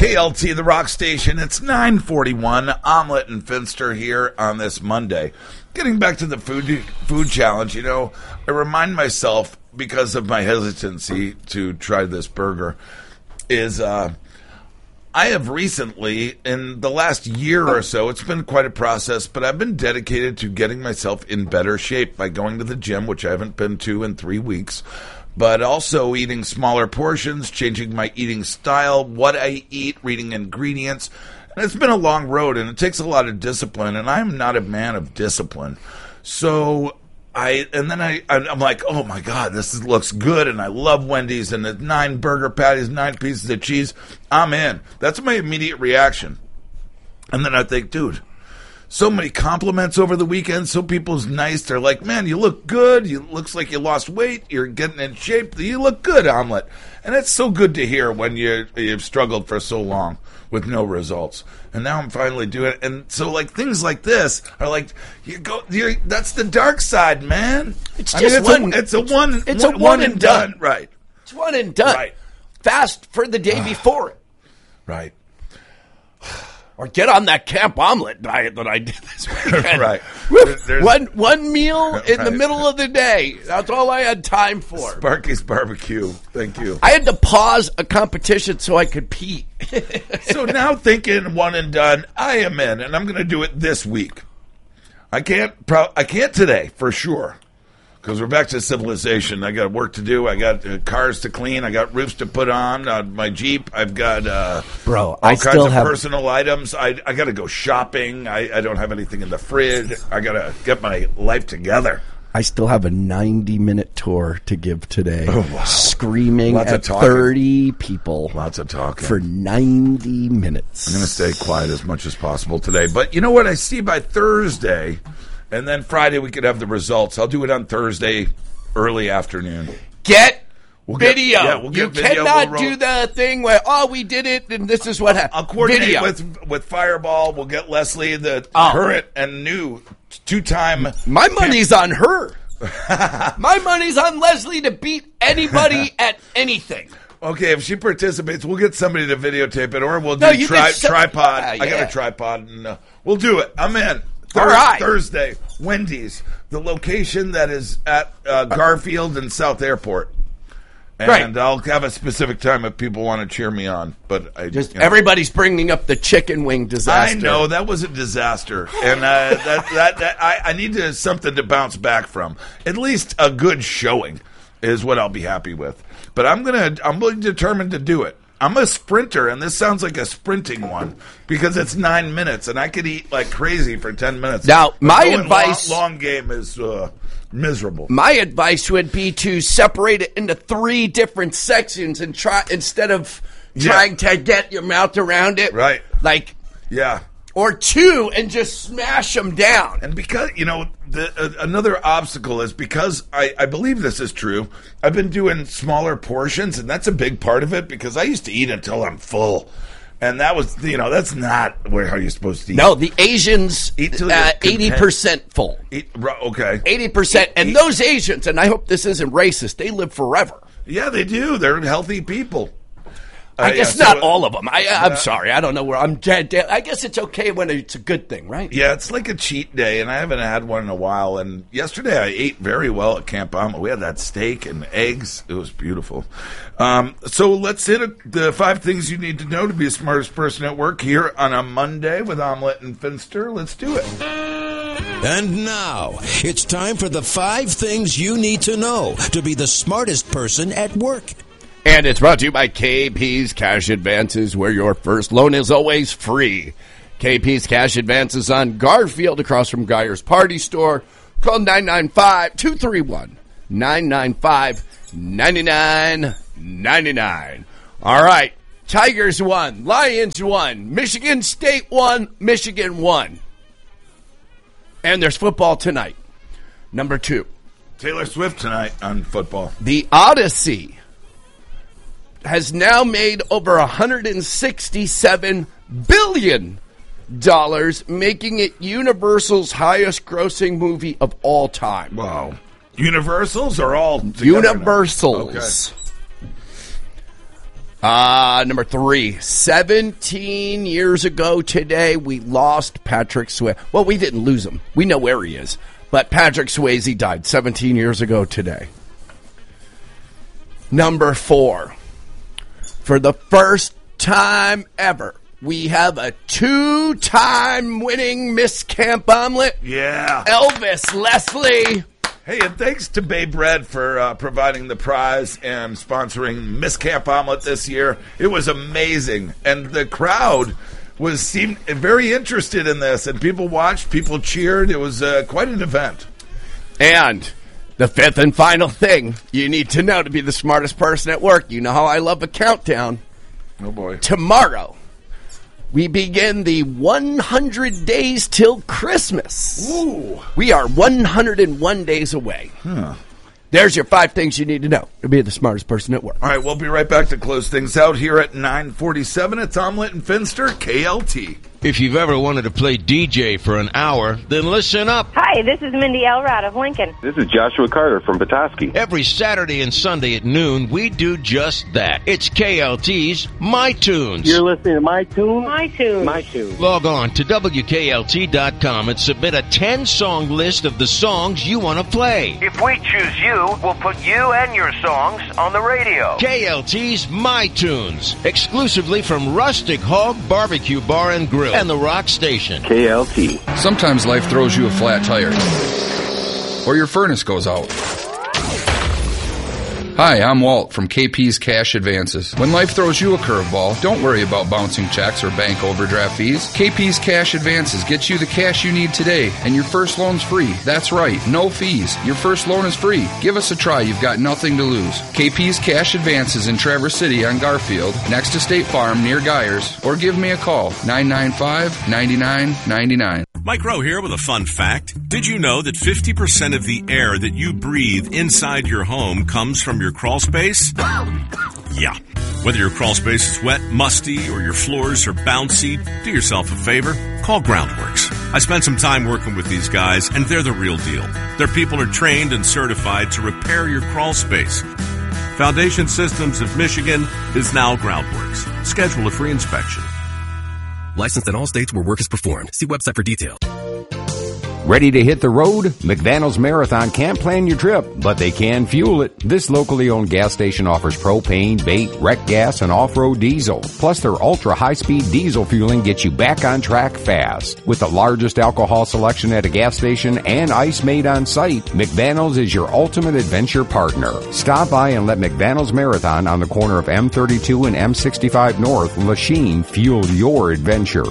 KLT, the rock station. It's 9:41. Omelet and Finster here on this Monday. Getting back to the food challenge, I remind myself, because of my hesitancy to try this burger, is I have recently, in the last year or so, it's been quite a process, but I've been dedicated to getting myself in better shape by going to the gym, which I haven't been to in 3 weeks, but also eating smaller portions, changing my eating style, what I eat, reading ingredients. And it's been a long road, and it takes a lot of discipline, and I'm not a man of discipline. So I'm like, oh my God, looks good, and I love Wendy's, and the 9 burger patties, 9 pieces of cheese. I'm in. That's my immediate reaction. And then I think, dude, so many compliments over the weekend. So people's nice. They're like, man, you look good. Looks like you lost weight. You're getting in shape. You look good, Omelet. And it's so good to hear when you've struggled for so long with no results. And now I'm finally doing it. And so, things like this are like, that's the dark side, man. It's a one and done. Right. It's one and done. Right. Fast for the day before it. Right. Or get on that Camp Omelet diet that I did this weekend. Right. One meal in the middle of the day. That's all I had time for. Sparky's Barbecue. Thank you. I had to pause a competition so I could pee. So now, thinking one and done, I am in, and I'm going to do it this week. I can't today, for sure, because we're back to civilization. I got work to do. I got cars to clean. I got roofs to put on my Jeep. I've got all kinds of personal items. I got to go shopping. I don't have anything in the fridge. I got to get my life together. I still have a 90-minute tour to give today. Oh, wow. Screaming at 30 people. Lots of talking. For 90 minutes. I'm going to stay quiet as much as possible today. But you know what? I see by Thursday, and then Friday we could have the results. I'll do it on Thursday, early afternoon. Video. We'll you get video. Cannot do the thing where, we did it, and this is what happened. I'll coordinate with Fireball. We'll get Leslie, the current and new two-time. My money's on her. My money's on Leslie to beat anybody at anything. Okay, if she participates, we'll get somebody to videotape it, or we'll do tripod. I got a tripod, and we'll do it. I'm in. Thursday, Wendy's, the location that is at Garfield and South Airport. And I'll have a specific time if people want to cheer me on. But everybody's bringing up the chicken wing disaster. I know that was a disaster, and I need something to bounce back from. At least a good showing is what I'll be happy with. But I'm determined to do it. I'm a sprinter, and this sounds like a sprinting one because it's 9 minutes, and I could eat like crazy for 10 minutes. Now, my advice, long game is miserable. My advice would be to separate it into 3 different sections and instead of trying to get your mouth around it. Right. Yeah. Or 2 and just smash them down. And because, another obstacle is because I believe this is true. I've been doing smaller portions, and that's a big part of it because I used to eat until I'm full. And that was, that's not how you're supposed to eat. No, the Asians eat 80% full. Okay. 80%. And those Asians, and I hope this isn't racist, they live forever. Yeah, they do. They're healthy people. I guess not all of them. I'm sorry. I don't know where I'm dead. I guess it's okay when it's a good thing, right? Yeah, it's like a cheat day, and I haven't had one in a while. And yesterday I ate very well at Camp Omelet. We had that steak and eggs. It was beautiful. So let's hit the 5 things you need to know to be the smartest person at work here on a Monday with Omelet and Finster. Let's do it. And now, it's time for the 5 things you need to know to be the smartest person at work. And it's brought to you by KP's Cash Advances, where your first loan is always free. KP's Cash Advances on Garfield, across from Geyer's Party Store. Call 995-231-995-9999. All right. Tigers won. Lions won. Michigan State won. Michigan won. And there's football tonight. Number 2. Taylor Swift tonight on football. The Odyssey has now made over $167 billion, making it Universal's highest-grossing movie of all time. Wow. Universals are all together Universals. now. Number 3, 17 years ago today, we lost Patrick Swayze. Well, we didn't lose him. We know where he is. But Patrick Swayze died 17 years ago today. Number 4, for the first time ever, we have a 2-time winning Miss Camp Omelet. Yeah. Elvis Leslie. Hey, and thanks to Babe Red for providing the prize and sponsoring Miss Camp Omelet this year. It was amazing, and the crowd seemed very interested in this, and people watched, people cheered. It was quite an event. And the 5th and final thing you need to know to be the smartest person at work. You know how I love a countdown. Oh, boy. Tomorrow, we begin the 100 days till Christmas. Ooh. We are 101 days away. Huh. There's your 5 things you need to know to be the smartest person at work. All right, we'll be right back to close things out here at 9:47. It's Omelet and Finster, KLT. If you've ever wanted to play DJ for an hour, then listen up. Hi, this is Mindy Elrod of Lincoln. This is Joshua Carter from Petoskey. Every Saturday and Sunday at noon, we do just that. It's KLT's My Tunes. You're listening to My Tunes? My Tunes. My Tunes. Log on to WKLT.com and submit a 10-song list of the songs you want to play. If we choose you, we'll put you and your songs on the radio. KLT's My Tunes, exclusively from Rustic Hog Barbecue Bar and Grill and the Rock Station. KLT. Sometimes life throws you a flat tire, or your furnace goes out. Hi, I'm Walt from KP's Cash Advances. When life throws you a curveball, don't worry about bouncing checks or bank overdraft fees. KP's Cash Advances gets you the cash you need today, and your first loan's free. That's right, no fees. Your first loan is free. Give us a try. You've got nothing to lose. KP's Cash Advances in Traverse City on Garfield, next to State Farm near Geyers, or give me a call, 995-9999. Mike Rowe here with a fun fact. Did you know that 50% of the air that you breathe inside your home comes from your crawl space? Yeah. Whether your crawl space is wet, musty, or your floors are bouncy, do yourself a favor. Call Groundworks. I spent some time working with these guys, and they're the real deal. Their people are trained and certified to repair your crawl space. Foundation Systems of Michigan is now Groundworks. Schedule a free inspection. Licensed in all states where work is performed. See website for details. Ready to hit the road? McDaniels Marathon can't plan your trip, but they can fuel it. This locally owned gas station offers propane, bait, wreck gas, and off-road diesel. Plus, their ultra-high-speed diesel fueling gets you back on track fast. With the largest alcohol selection at a gas station and ice made on site, McDaniels is your ultimate adventure partner. Stop by and let McDaniels Marathon on the corner of M32 and M65 North, Lachine, fuel your adventure.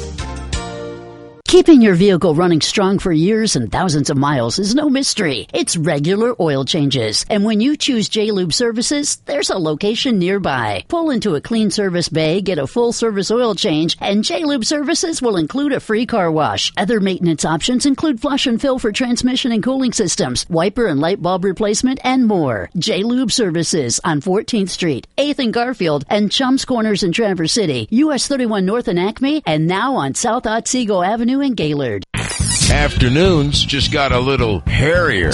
Keeping your vehicle running strong for years and thousands of miles is no mystery. It's regular oil changes. And when you choose J-Lube Services, there's a location nearby. Pull into a clean service bay, get a full service oil change, and J-Lube Services will include a free car wash. Other maintenance options include flush and fill for transmission and cooling systems, wiper and light bulb replacement, and more. J-Lube Services on 14th Street, 8th and Garfield, and Chums Corners in Traverse City, US 31 North in Acme, and now on South Otsego Avenue in Gaylord. Afternoons just got a little hairier.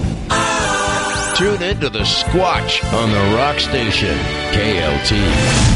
Tune into the Squatch on the Rock Station, KLT.